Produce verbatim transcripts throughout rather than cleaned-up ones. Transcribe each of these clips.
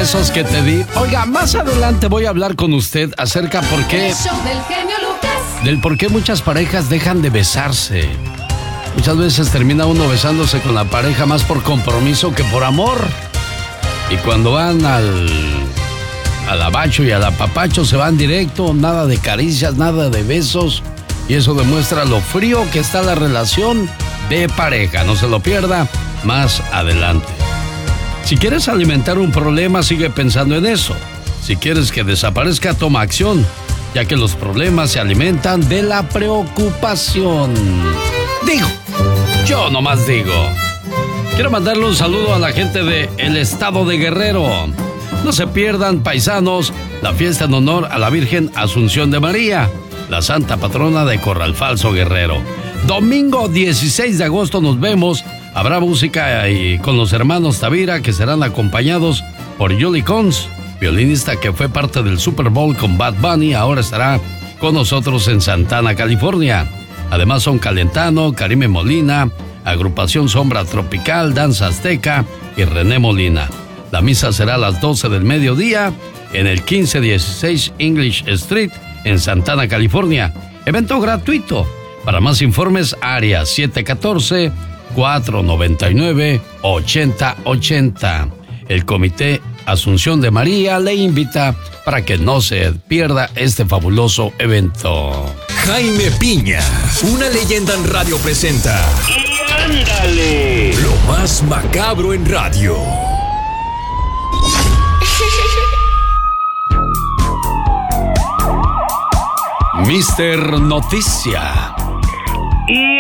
besos que te di. Oiga, más adelante voy a hablar con usted acerca por qué, El show del genio Lucas. del por qué muchas parejas dejan de besarse. Muchas veces termina uno besándose con la pareja más por compromiso que por amor. Y cuando van al, al abacho y al apapacho se van directo, nada de caricias, nada de besos. Y eso demuestra lo frío que está la relación de pareja. No se lo pierda más adelante. Si quieres alimentar un problema, sigue pensando en eso. Si quieres que desaparezca, toma acción, ya que los problemas se alimentan de la preocupación. Digo, yo nomás digo. Quiero mandarle un saludo a la gente de el estado de Guerrero. No se pierdan, paisanos, la fiesta en honor a la Virgen Asunción de María, la santa patrona de Corral Falso, Guerrero. Domingo dieciséis de agosto nos vemos. Habrá música y con los hermanos Tavira, que serán acompañados por Julie Cons, violinista que fue parte del Super Bowl con Bad Bunny. Ahora estará con nosotros en Santana, California. Además son Calentano, Karime Molina, Agrupación Sombra Tropical, Danza Azteca y René Molina. La misa será a las doce del mediodía en el quince dieciséis English Street en Santana, California. Evento gratuito. Para más informes, área siete uno cuatro, cuatro nueve nueve, ocho cero ocho cero. El Comité Asunción de María le invita para que no se pierda este fabuloso evento. Jaime Piña, una leyenda en radio presenta. ¡Y ándale! Lo más macabro en radio. mister Noticia. ¡Y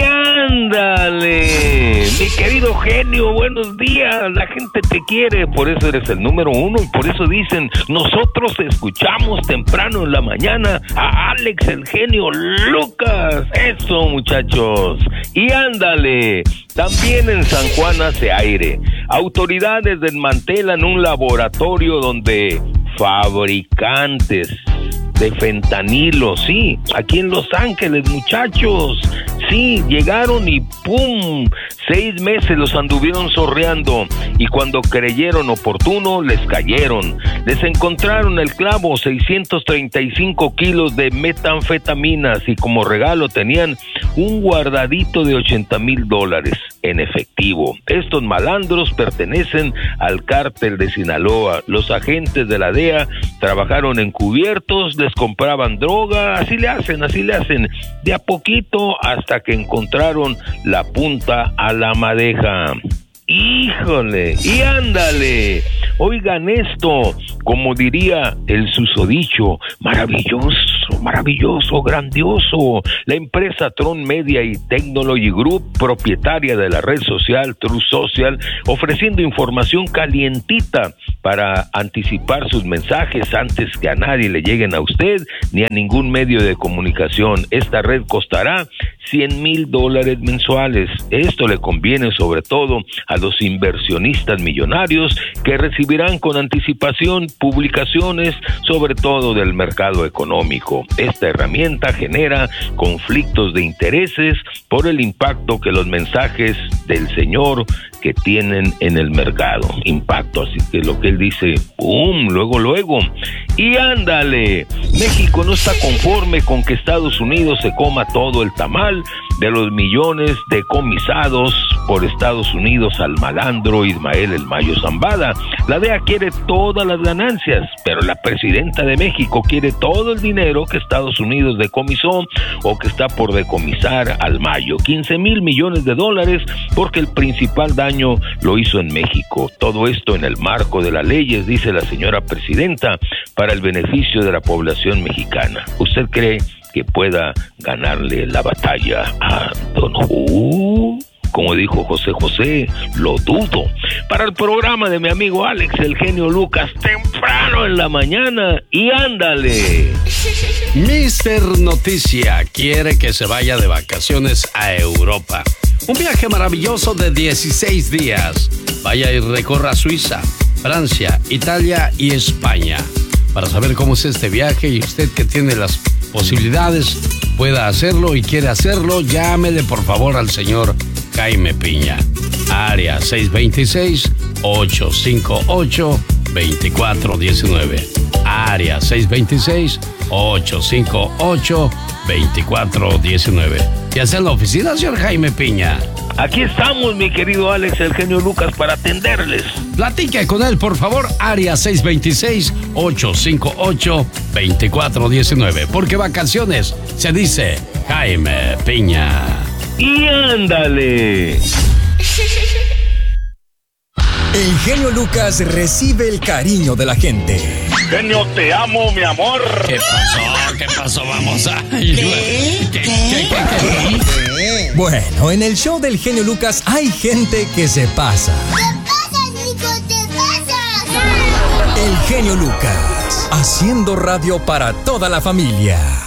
ándale! Mi querido genio, buenos días. La gente te quiere, por eso eres el número uno y por eso dicen, nosotros escuchamos temprano en la mañana a Alex el genio Lucas. Eso, muchachos. ¡Y ándale! También en San Juan hace aire. Autoridades desmantelan un laboratorio donde fabricantes de fentanilo, sí, aquí en Los Ángeles, muchachos, sí, llegaron y ¡pum! Seis meses los anduvieron sorreando y cuando creyeron oportuno les cayeron. Les encontraron el clavo, seiscientos treinta y cinco kilos de metanfetaminas y como regalo tenían un guardadito de ochenta mil dólares en efectivo. Estos malandros pertenecen al cártel de Sinaloa. Los agentes de la D E A trabajaron encubiertos, les compraban droga, así le hacen, así le hacen, de a poquito hasta que encontraron la punta a la madeja. ¡Híjole! ¡Y ándale! Oigan esto, como diría el susodicho, maravilloso, maravilloso, grandioso. La empresa Tron Media y Technology Group, propietaria de la red social True Social, ofreciendo información calientita para anticipar sus mensajes antes que a nadie le lleguen a usted ni a ningún medio de comunicación. Esta red costará cien mil dólares mensuales. Esto le conviene sobre todo a los inversionistas millonarios que recibirán con anticipación publicaciones sobre todo del mercado económico. Esta herramienta genera conflictos de intereses por el impacto que los mensajes del señor que tienen en el mercado. Impacto, así que lo que él dice, ¡pum! Luego, luego. Y ándale, México no está conforme con que Estados Unidos se coma todo el tamal de los millones decomisados por Estados Unidos al malandro Ismael El Mayo Zambada. La D E A quiere todas las ganancias, pero la presidenta de México quiere todo el dinero que Estados Unidos decomisó o que está por decomisar al Mayo. quince mil millones de dólares porque el principal daño lo hizo en México. Todo esto en el marco de las leyes, dice la señora presidenta, para el beneficio de la población mexicana. ¿Usted cree que pueda ganarle la batalla a Don Who? Como dijo José José, lo dudo. Para el programa de mi amigo Alex, el genio Lucas, temprano en la mañana, y ándale. mister Noticia quiere que se vaya de vacaciones a Europa. Un viaje maravilloso de dieciséis días. Vaya y recorra Suiza, Francia, Italia y España. Para saber cómo es este viaje y usted que tiene las posibilidades pueda hacerlo y quiere hacerlo, llámele por favor al señor Jaime Piña. Área seis dos seis, ocho cinco ocho, veinticuatro diecinueve. Área seis dos seis, ocho cinco ocho, veinticuatro diecinueve. ¿Qué hace en la oficina, señor Jaime Piña? Aquí estamos, mi querido Alex, el genio Lucas, para atenderles. Platique con él, por favor. Área seis dos seis, ocho cinco ocho, veinticuatro diecinueve. Porque vacaciones se dice Jaime Piña. Y ándale. El genio Lucas recibe el cariño de la gente. Genio, te amo, mi amor. ¿Qué pasó? ¿Qué pasó? Vamos a... ¿Qué? ¿Qué? ¿Qué? ¿Qué? Bueno, en el show del genio Lucas hay gente que se pasa. ¿Qué pasa, Nico? ¿Qué pasa? El genio Lucas, haciendo radio para toda la familia.